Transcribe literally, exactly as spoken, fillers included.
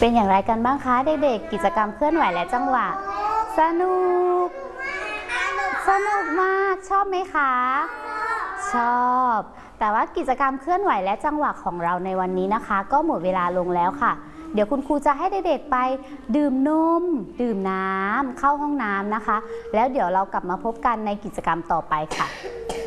เป็นอย่างไรกันบ้างคะเด็กๆกิจกรรมเคลื่อนไหวและจังหวะสนุกสนุกมากชอบไหมคะชอบแต่ว่ากิจกรรมเคลื่อนไหวและจังหวะของเราในวันนี้นะคะก็หมดเวลาลงแล้วค่ะเดี๋ยวคุณครูจะให้เด็กๆไปดื่มนมดื่มน้ำเข้าห้องน้ำนะคะแล้วเดี๋ยวเรากลับมาพบกันในกิจกรรมต่อไปค่ะ